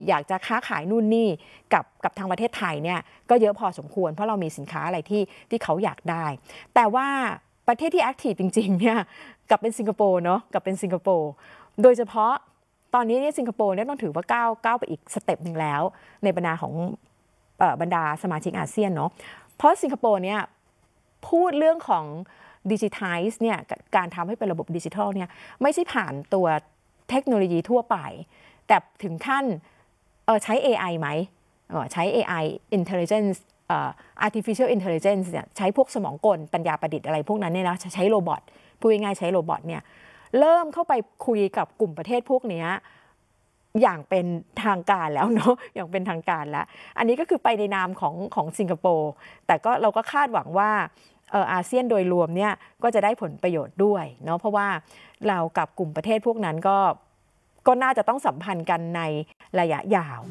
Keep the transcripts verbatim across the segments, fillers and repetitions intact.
อยากจะค้าขายนู่นนี่กับกับทางประเทศไทยเนี่ยก็เยอะพอสมควรเพราะเรามีสินค้าอะไรที่ที่เขาอยากได้แต่ว่าประเทศที่แอคทีฟจริงๆเนี่ยกับเป็นสิงคโปร์เนาะกับเป็นสิงคโปร์โดยเฉพาะตอนนี้เนี่ยสิงคโปร์เนี่ยต้องถือว่าก้าวก้าวไปอีกสเต็ปหนึ่งแล้วในบรรดาของบรรดาสมาชิกอาเซียนเนาะเพราะสิงคโปร์เนี่ยพูดเรื่องของดิจิทัลเนี่ยการทำให้เป็นระบบดิจิทัลเนี่ยไม่ใช่ผ่านตัวเทคโนโลยีทั่วไปแต่ถึงขั้นเออใช้ เอ ไอ ไหมใช้ เอ ไอ intelligence artificial intelligence เนี่ยใช้พวกสมองกลปัญญาประดิษฐ์อะไรพวกนั้นเนี่ยนะใช้โรบอทพูดง่ายๆใช้โรบอทเนี่ยเริ่มเข้าไปคุยกับกลุ่มประเทศพวกนี้อย่างเป็นทางการแล้วเนาะอย่างเป็นทางการแล้วอันนี้ก็คือไปในนามของของสิงคโปร์แต่ก็เราก็คาดหวังว่าเอออาเซียนโดยรวมเนี่ยก็จะได้ผลประโยชน์ด้วยเนาะเพราะว่าเรากับกลุ่มประเทศพวกนั้นก็ก็น่าจะต้องสัมพันธ์กันในระยะยาว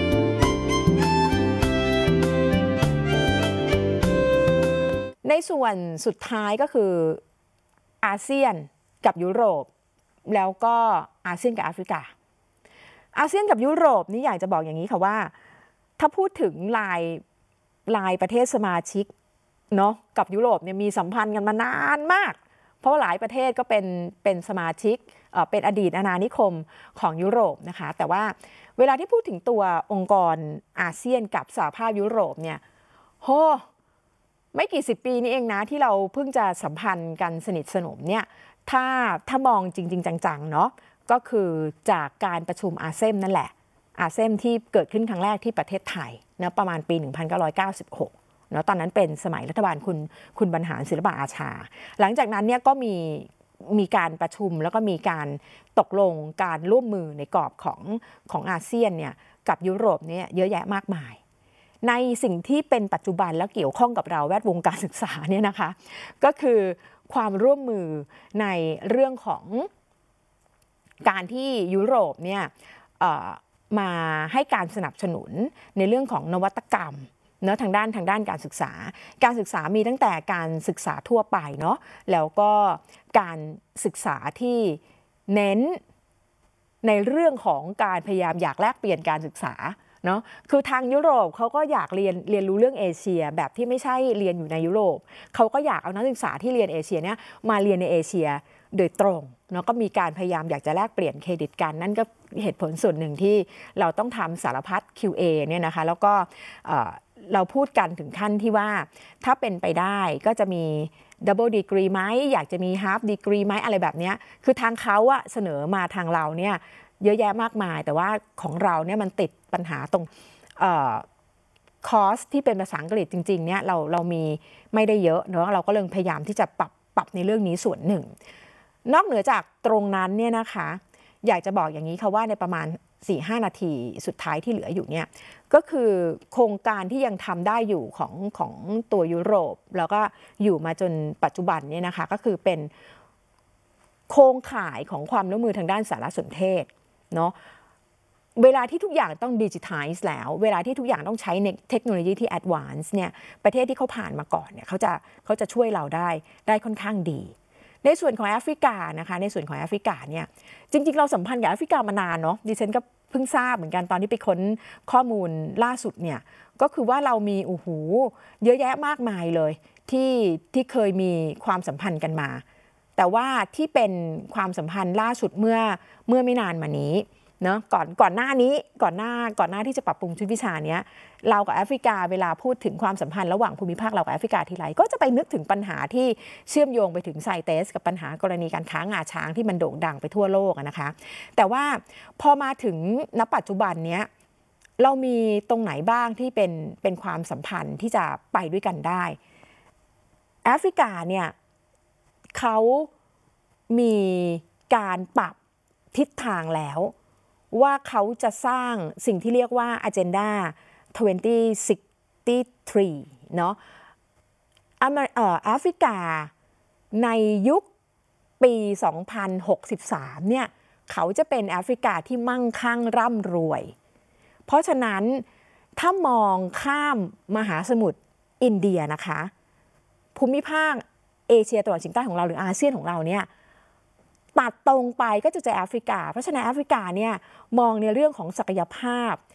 ในส่วนสุดท้ายก็คืออาเซียนกับยุโรปแล้วก็อาเซียนกับแอฟริกาอาเซียนกับยุโรปนี่อยากจะบอกอย่างนี้ค่ะว่าถ้าพูดถึงลายลายประเทศสมาชิกเนาะกับยุโรปเนี่ยมีสัมพันธ์กันมานานมากเพราะหลายประเทศก็เป็นเป็นสมาชิกเอ่อเป็นอดีตอาณานิคมของยุโรปนะคะแต่ว่าเวลาที่พูดถึงตัวองค์กรอาเซียนกับสหภาพยุโรปเนี่ยโหไม่กี่สิบปีนี้เองนะที่เราเพิ่งจะสัมพันธ์กันสนิทสนมเนี่ยถ้าถ้ามองจริงๆจังๆเนาะก็คือจากการประชุมอาเซียนนั่นแหละอาเซียนที่เกิดขึ้นครั้งแรกที่ประเทศไทยนะประมาณปีหนึ่งพันเก้าร้อยเก้าสิบหกเนาะตอนนั้นเป็นสมัยรัฐบาลคุณคุณบรรหารศิลปอาชาหลังจากนั้นเนี่ยก็มีมีการประชุมแล้วก็มีการตกลงการร่วมมือในกรอบของของอาเซียนเนี่ยกับยุโรปเนี่ยเยอะแยะมากมายในสิ่งที่เป็นปัจจุบันแล้วเกี่ยวข้องกับเราแวดวงการศึกษาเนี่ยนะคะก็คือความร่วมมือในเรื่องของการที่ยุโรปเนี่ยมาให้การสนับสนุนในเรื่องของนวัตกรรมเนาะทางด้านทางด้านการศึกษาการศึกษามีตั้งแต่การศึกษาทั่วไปเนาะแล้วก็การศึกษาที่เน้นในเรื่องของการพยายามอยากแลกเปลี่ยนการศึกษาเนาะคือทางยุโรปเขาก็อยากเรียนเรียนรู้เรื่องเอเชียแบบที่ไม่ใช่เรียนอยู่ในยุโรปเขาก็อยากเอานักศึกษาที่เรียนเอเชียเนี่ยมาเรียนในเอเชียโดยตรงเนาะก็มีการพยายามอยากจะแลกเปลี่ยนเครดิตกันนั่นก็เหตุผลส่วนหนึ่งที่เราต้องทำสารพัด คิว เอ เนี่ยนะคะแล้วก็เราพูดกันถึงขั้นที่ว่าถ้าเป็นไปได้ก็จะมี double degree ไหมอยากจะมี half degree ไหมอะไรแบบนี้คือทางเขาอะเสนอมาทางเราเนี่ยเยอะแยะมากมายแต่ว่าของเราเนี่ยมันติดปัญหาตรงคอร์สที่เป็นภาษาอังกฤษจริงๆเนี่ยเราเรามีไม่ได้เยอะเนอะเราก็เลยพยายามที่จะปรับปรับในเรื่องนี้ส่วนหนึ่งนอกเหนือจากตรงนั้นเนี่ยนะคะอยากจะบอกอย่างนี้ค่ะว่าในประมาณ สี่ถึงห้า นาทีสุดท้ายที่เหลืออยู่เนี่ยก็คือโครงการที่ยังทำได้อยู่ของของตัวยุโรปแล้วก็อยู่มาจนปัจจุบันเนี่ยนะคะก็คือเป็นโครงข่ายของความร่วมมือทางด้านสารสนเทศเนาะเวลาที่ทุกอย่างต้องดิจิทัลส์แล้วเวลาที่ทุกอย่างต้องใช้เทคโนโลยีที่แอดวานซ์เนี่ยประเทศที่เขาผ่านมาก่อนเนี่ยเขาจะเขาจะช่วยเราได้ได้ค่อนข้างดีในส่วนของแอฟริกานะคะในส่วนของแอฟริกาเนี่ยจริงๆเราสัมพันธ์กับแอฟริกามานานเนาะดิฉันก็เพิ่งทราบเหมือนกันตอนที่ไปค้นข้อมูลล่าสุดเนี่ยก็คือว่าเรามีโอ้โหเยอะแยะมากมายเลยที่ที่เคยมีความสัมพันธ์กันมาแต่ว่าที่เป็นความสัมพันธ์ล่าสุดเมื่อเมื่อไม่นานมานี้เนาะก่อนก่อนหน้านี้ก่อนหน้าก่อนหน้าที่จะปรับปรุงชุดวิชาเนี้ยเรากับแอฟริกาเวลาพูดถึงความสัมพันธ์ระหว่างภูมิภาคเรากับแอฟริกาทีไรก็จะไปนึกถึงปัญหาที่เชื่อมโยงไปถึงไซเตสกับปัญหากรณีการค้างาช้างที่มันโด่งดังไปทั่วโลกนะคะแต่ว่าพอมาถึงณปัจจุบันเนี้ยเรามีตรงไหนบ้างที่เป็นเป็นความสัมพันธ์ที่จะไปด้วยกันได้แอฟริกาเนี่ยเขามีการปรับทิศทางแล้วว่าเขาจะสร้างสิ่งที่เรียกว่า Agenda สองพันหกสิบสามเนาะแอฟริกาในยุคปี สองพันหกสิบสาม เนี่ยเขาจะเป็นแอฟริกาที่มั่งคั่งร่ำรวยเพราะฉะนั้นถ้ามองข้ามมหาสมุทรอินเดียนะคะภูมิภาคเอเชียตะวันออกเฉียงใต้ของเราหรืออาเซียนของเราเนี่ยตัดตรงไปก็จะเจอแอฟริกาเพราะฉะนั้นแอฟริกาเนี่ยมองในเรื่องของศักยภาพ